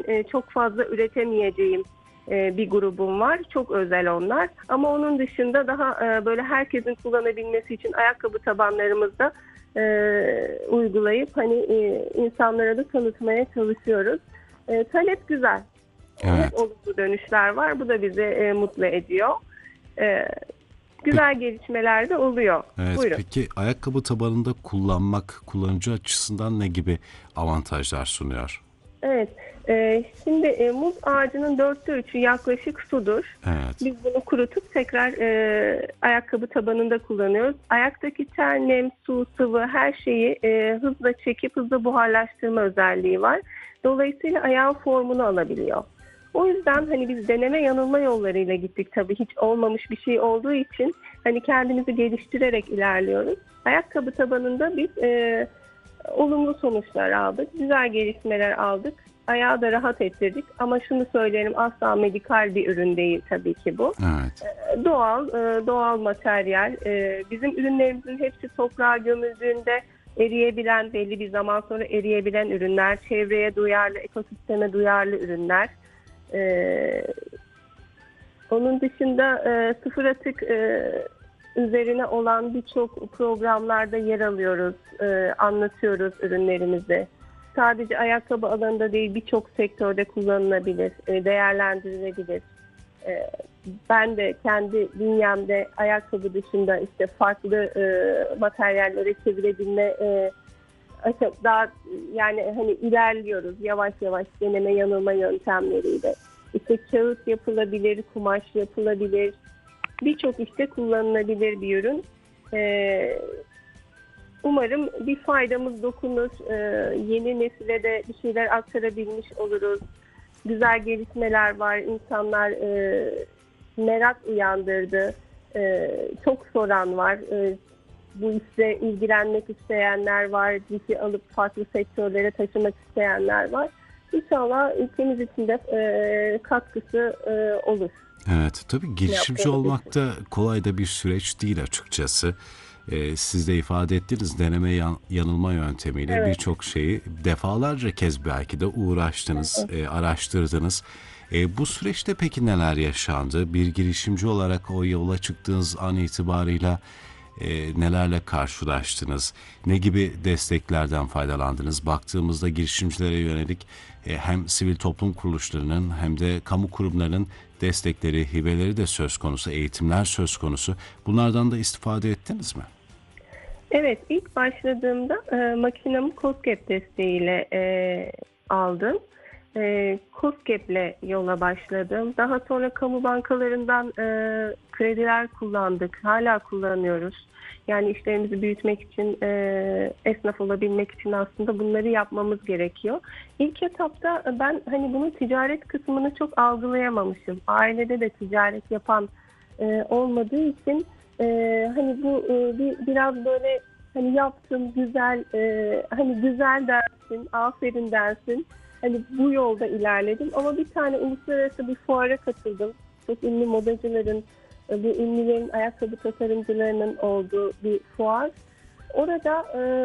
çok fazla üretemeyeceğim bir grubum var. Çok özel onlar. Ama onun dışında daha böyle herkesin kullanabilmesi için ayakkabı tabanlarımızda uygulayıp hani insanlara da tanıtmaya çalışıyoruz. Talep güzel. Evet. Hep olumlu dönüşler var. Bu da bizi mutlu ediyor. Güzel gelişmeler de oluyor. Evet, Buyurun. peki ayakkabı tabanında kullanmak kullanıcı açısından ne gibi avantajlar sunuyor? Evet. Şimdi muz ağacının 3'ü yaklaşık sudur. Evet. Biz bunu kurutup tekrar ayakkabı tabanında kullanıyoruz. Ayaktaki ter, nem, su, sıvı her şeyi hızla çekip hızla buharlaştırma özelliği var. Dolayısıyla ayağın formunu alabiliyor. O yüzden hani biz deneme yanılma yollarıyla gittik tabii. Hiç olmamış bir şey olduğu için hani kendimizi geliştirerek ilerliyoruz. Ayakkabı tabanında biz olumlu sonuçlar aldık. Güzel gelişmeler aldık. Ayağı da rahat ettirdik. Ama şunu söylerim, asla medikal bir ürün değil tabii ki bu. Evet. Doğal materyal. Bizim ürünlerimizin hepsi toprağa gömüldüğünde eriyebilen, belli bir zaman sonra eriyebilen ürünler. Çevreye duyarlı, ekosisteme duyarlı ürünler. Onun dışında sıfır atık üzerine olan birçok programlarda yer alıyoruz, anlatıyoruz ürünlerimizi. Sadece ayakkabı alanında değil, birçok sektörde kullanılabilir, değerlendirilebilir. Ben de kendi dünyamda ayakkabı dışında işte farklı materyallere çevirebilme daha yani hani ilerliyoruz yavaş yavaş deneme yanılma yöntemleriyle. İşte kağıt yapılabilir, kumaş yapılabilir. Birçok işte kullanılabilir bir ürün. Umarım bir faydamız dokunur. Yeni nesile de bir şeyler aktarabilmiş oluruz. Güzel gelişmeler var. İnsanlar merak uyandırdı. Çok soran var. Bu işle ilgilenmek isteyenler var. Ciddi alıp farklı sektörlere taşımak isteyenler var. İnşallah ülkemiz için de katkısı olur. Evet, tabii girişimci olmak da kolay da bir süreç değil açıkçası. Siz de ifade ettiniz, deneme yanılma yöntemiyle Evet. birçok şeyi defalarca kez belki de uğraştınız, araştırdınız. Bu süreçte peki neler yaşandı? Bir girişimci olarak o yola çıktığınız an itibarıyla nelerle karşılaştınız? Ne gibi desteklerden faydalandınız? Baktığımızda girişimcilere yönelik hem sivil toplum kuruluşlarının hem de kamu kurumlarının destekleri, hibeleri de söz konusu, eğitimler söz konusu. Bunlardan da istifade ettiniz mi? Evet, ilk başladığımda makinamı KOSGEB desteğiyle aldım. KOSGEB'le yola başladım. Daha sonra kamu bankalarından krediler kullandık. Hala kullanıyoruz. Yani işlerimizi büyütmek için, esnaf olabilmek için aslında bunları yapmamız gerekiyor. İlk etapta ben hani bunun ticaret kısmını çok algılayamamışım. Ailede de ticaret yapan olmadığı için hani bu biraz böyle hani yaptım güzel, hani güzel dersin, aferin dersin. Hani bu yolda ilerledim ama bir tane uluslararası bir fuara katıldım. Çok ünlü modacıların, bu ünlülerin, ayakkabı tasarımcılarının olduğu bir fuar. Orada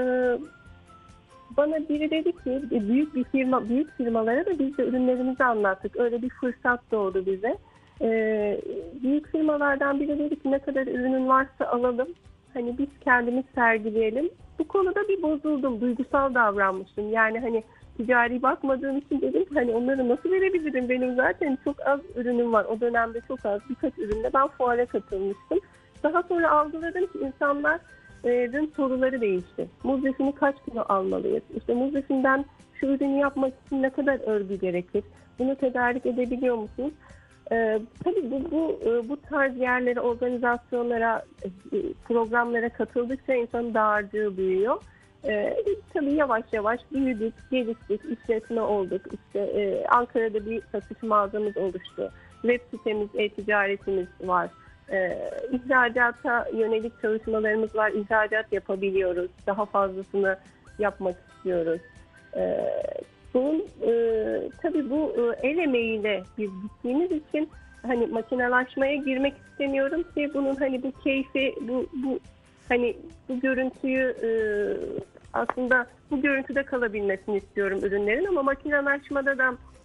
bana biri dedi ki büyük firmalara da biz de ürünlerimizi anlattık. Öyle bir fırsat doğdu bize. Büyük firmalardan biri dedi ki ne kadar ürünün varsa alalım. Hani biz kendimiz sergileyelim. Bu konuda bir bozuldum. Duygusal davranmıştım. Yani hani ticari bakmadığım için dedim ki hani onları nasıl verebilirim? Benim zaten çok az ürünüm var. O dönemde çok az birkaç ürünle ben fuara katılmıştım. Daha sonra algıladım ki insanların soruları değişti. Muz refini kaç kilo almalıyız? İşte muz refinden şu ürünü yapmak için ne kadar örgü gerekir? Bunu tedarik edebiliyor musunuz? Tabii bu tarz yerlere, organizasyonlara, programlara katıldıkça insanın dağarcığı büyüyor. Tabii yavaş yavaş büyüdük, geliştik, işletme olduk. İşte Ankara'da bir satış mağazamız oluştu. Web sitemiz, e-ticaretimiz var. İhracata yönelik çalışmalarımız var. İhracat yapabiliyoruz. Daha fazlasını yapmak istiyoruz. Bunun tabii bu el emeğiyle biz gittiğimiz için hani makinelaşmaya girmek istemiyorum ki bunun hani bu keyfi bu hani bu görüntüyü aslında bu görüntüde kalabilmesini istiyorum ürünlerin ama makinelaşmada da